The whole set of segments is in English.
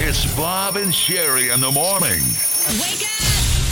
It's Bob and Sherry in the morning. Wake up!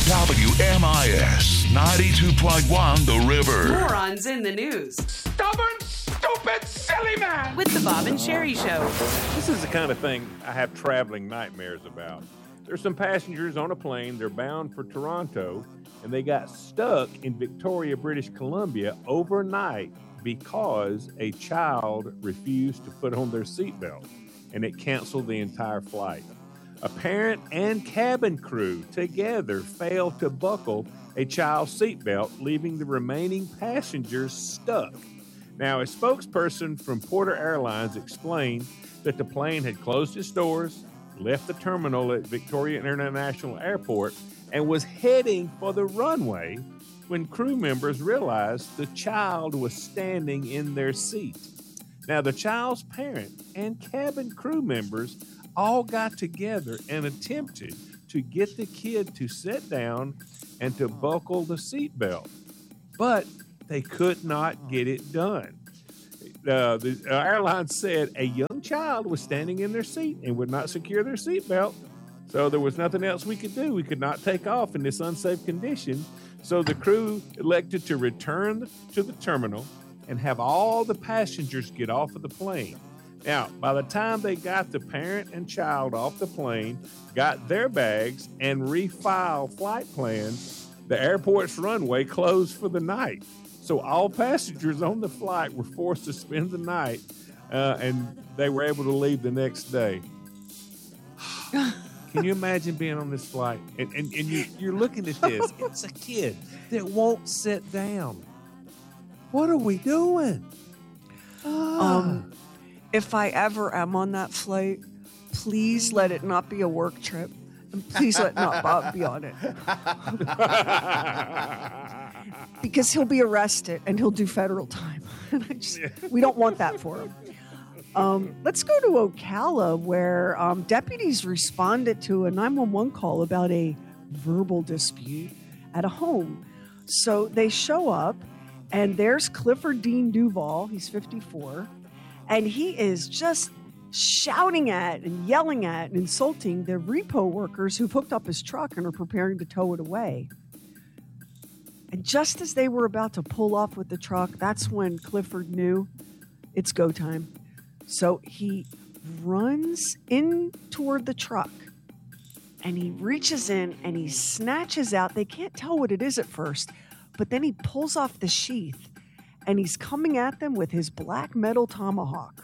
WMIS 92.1 The River. Morons in the news. Stubborn, stupid, silly man. With the Bob and Sherry Show. This is the kind of thing I have traveling nightmares about. There's some passengers on a plane. They're bound for Toronto, and they got stuck in Victoria, British Columbia overnight because a child refused to put on their seatbelt, and it canceled the entire flight. A parent and cabin crew together failed to buckle a child's seatbelt, leaving the remaining passengers stuck. Now, a spokesperson from Porter Airlines explained that the plane had closed its doors, left the terminal at Victoria International Airport, and was heading for the runway when crew members realized the child was standing in their seat. Now, the child's parent and cabin crew members all got together and attempted to get the kid to sit down and to buckle the seatbelt, but they could not get it done. The airline said a young child was standing in their seat and would not secure their seatbelt, so there was nothing else we could do. We could not take off in this unsafe condition, so the crew elected to return to the terminal and have all the passengers get off of the plane. Now, by the time they got the parent and child off the plane, got their bags, and refiled flight plans, the airport's runway closed for the night. So all passengers on the flight were forced to spend the night, and they were able to leave the next day. Can you imagine being on this flight? And you're looking at this. It's a kid that won't sit down. What are we doing? If I ever am on that flight, please let it not be a work trip. And please let not Bob be on it. Because he'll be arrested and he'll do federal time. We don't want that for him. Let's go to Ocala, where deputies responded to a 911 call about a verbal dispute at a home. So they show up, and there's Clifford Dean Duval. He's 54. And he is just shouting at and yelling at and insulting the repo workers who've hooked up his truck and are preparing to tow it away. And just as they were about to pull off with the truck, that's when Clifford knew it's go time. So he runs in toward the truck, and he reaches in and he snatches out. They can't tell what it is at first, but then he pulls off the sheath. And he's coming at them with his black metal tomahawk.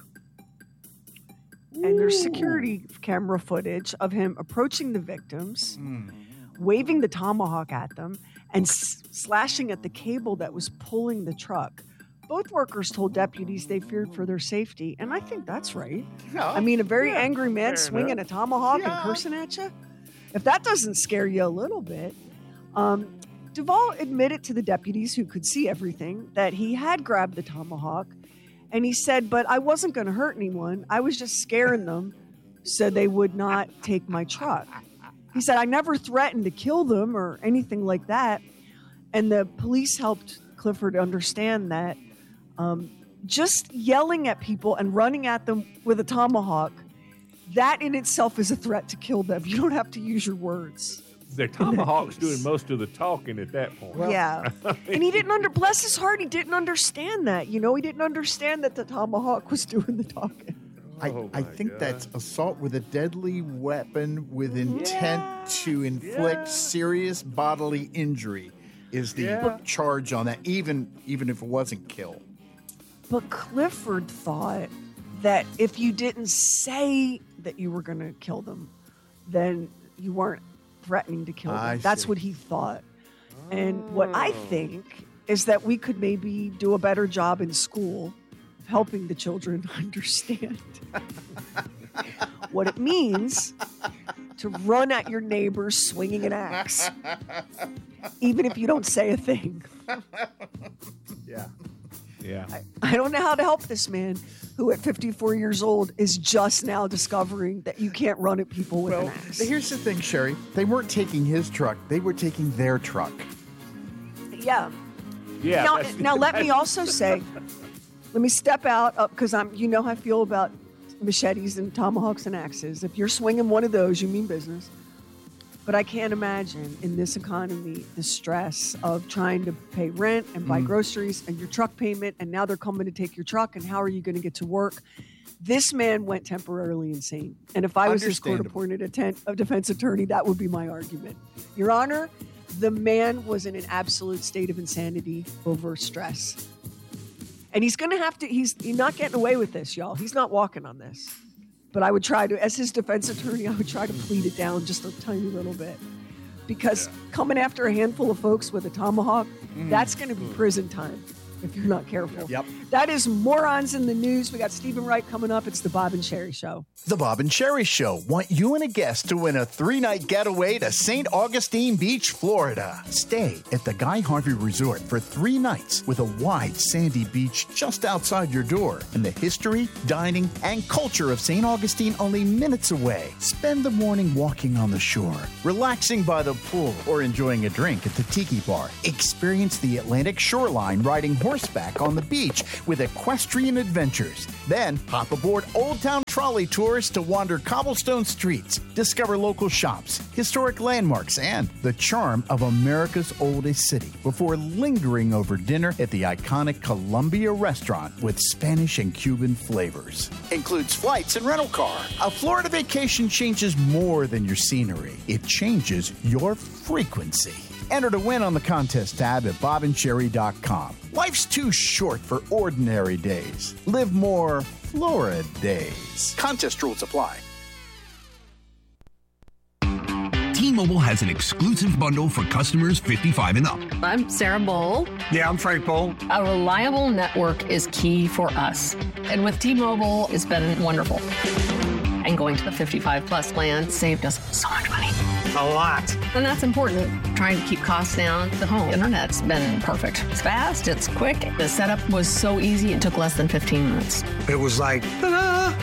Ooh. And there's security camera footage of him approaching the victims, waving the tomahawk at them, and slashing at the cable that was pulling the truck. Both workers told deputies they feared for their safety, and I think that's right. Yeah. I mean, a very angry man swinging a tomahawk and cursing at you. If that doesn't scare you a little bit, Duval admitted to the deputies, who could see everything, that he had grabbed the tomahawk, and he said, but I wasn't going to hurt anyone. I was just scaring them so they would not take my truck. He said, I never threatened to kill them or anything like that. And the police helped Clifford understand that just yelling at people and running at them with a tomahawk, that in itself is a threat to kill them. You don't have to use your words. The tomahawk's doing most of the talking at that point. Well, yeah. And he didn't bless his heart, he didn't understand that. He didn't understand that the tomahawk was doing the talking. I think that's assault with a deadly weapon with intent to inflict serious bodily injury is the charge on that, even if it wasn't kill. But Clifford thought that if you didn't say that you were going to kill them, then you weren't threatening to kill them. That's what he thought. And what I think is that we could maybe do a better job in school of helping the children understand what it means to run at your neighbors swinging an axe, even if you don't say a thing. Yeah. I don't know how to help this man who at 54 years old is just now discovering that you can't run at people with an axe. Here's the thing, Sherry. They weren't taking his truck. They were taking their truck. Yeah. Now let me also say, let me step out because you know how I feel about machetes and tomahawks and axes. If you're swinging one of those, you mean business. But I can't imagine in this economy the stress of trying to pay rent and buy groceries and your truck payment, and now they're coming to take your truck, and how are you going to get to work? This man went temporarily insane. And if I was his court-appointed defense attorney, that would be my argument. Your Honor, the man was in an absolute state of insanity over stress. And he's going to have to, he's not getting away with this, y'all. He's not walking on this. But I would try to, as his defense attorney, I would try to plead it down just a tiny little bit. Because coming after a handful of folks with a tomahawk, that's going to be prison time if you're not careful. Yep. That is Morons in the News. We got Stephen Wright coming up. It's the Bob and Sherry Show. The Bob and Sherry Show want you and a guest to win a 3-night getaway to St. Augustine Beach, Florida. Stay at the Guy Harvey Resort for 3 nights with a wide sandy beach just outside your door and the history, dining, and culture of St. Augustine only minutes away. Spend the morning walking on the shore, relaxing by the pool, or enjoying a drink at the Tiki Bar. Experience the Atlantic shoreline riding horseback on the beach with equestrian adventures. Then hop aboard Old Town Trolley Tours to wander cobblestone streets, discover local shops, historic landmarks, and the charm of America's oldest city before lingering over dinner at the iconic Columbia Restaurant with Spanish and Cuban flavors. Includes flights and rental car. A Florida vacation changes more than your scenery. It changes your frequency. Enter to win on the contest tab at bobandsherry.com. Life's too short for ordinary days. Live more Florida days. Contest rules apply. T-Mobile has an exclusive bundle for customers 55 and up. I'm Sarah Bowl. Yeah, I'm Frank Bowl. A reliable network is key for us. And with T-Mobile, it's been wonderful. And going to the 55 plus plan saved us so much money. A lot. And that's important. Trying to keep costs down. The home internet's been perfect. It's fast, it's quick. The setup was so easy, it took less than 15 minutes. It was like, ta-da!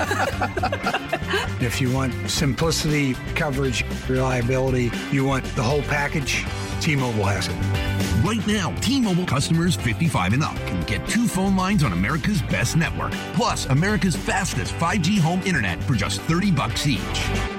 If you want simplicity, coverage, reliability, you want the whole package, T-Mobile has it. Right now, T-Mobile customers 55 and up can get 2 phone lines on America's best network, plus America's fastest 5G home internet for just $30 each.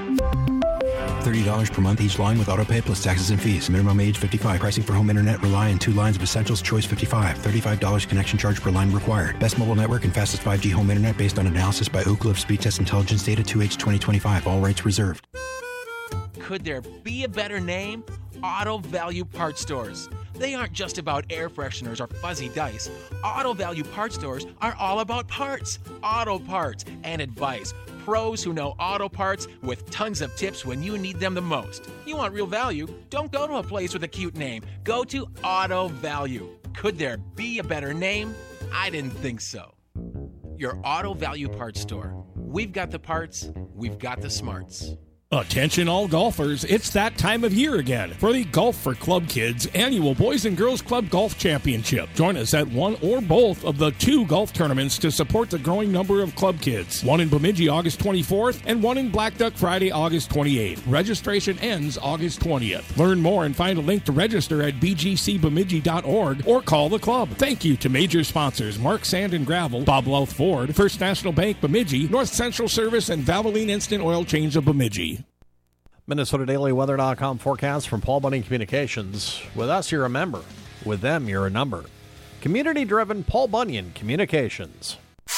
$30 per month each line with autopay plus taxes and fees. Minimum age 55. Pricing for home internet rely on 2 lines of Essentials Choice 55. $35 connection charge per line required. Best mobile network and fastest 5G home internet based on analysis by Ookla of Speed Test Intelligence data 2H 2025. All rights reserved. Could there be a better name? Auto Value Parts Stores. They aren't just about air fresheners or fuzzy dice. Auto Value Parts Stores are all about parts, auto parts, and advice. Pros who know auto parts with tons of tips when you need them the most. You want real value? Don't go to a place with a cute name. Go to Auto Value. Could there be a better name? I didn't think so. Your Auto Value Parts Store. We've got the parts, we've got the smarts. Attention all golfers, it's that time of year again for the Golf for Club Kids annual Boys and Girls Club Golf Championship. Join us at one or both of the 2 golf tournaments to support the growing number of club kids. One in Bemidji August 24th and one in Black Duck Friday August 28th. Registration ends August 20th. Learn more and find a link to register at bgcbemidji.org or call the club. Thank you to major sponsors Mark Sand and Gravel, Bob Louth Ford, First National Bank Bemidji, North Central Service, and Valvoline Instant Oil Change of Bemidji. MinnesotaDailyWeather.com forecast from Paul Bunyan Communications. With us, you're a member. With them, you're a number. Community-driven Paul Bunyan Communications.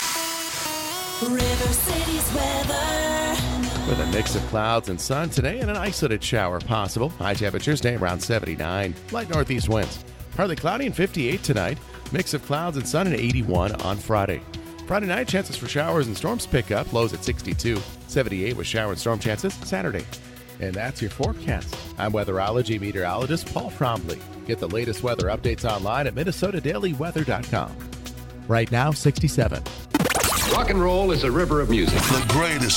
River City's weather. With a mix of clouds and sun today and an isolated shower possible. High temperatures stay around 79. Light northeast winds. Partly cloudy and 58 tonight. Mix of clouds and sun and 81 on Friday. Friday night, chances for showers and storms pick up. Lows at 62. 78 with shower and storm chances Saturday. And that's your forecast. I'm weatherology meteorologist Paul Trombley. Get the latest weather updates online at MinnesotaDailyWeather.com. Right now, 67. Rock and roll is a river of music. The greatest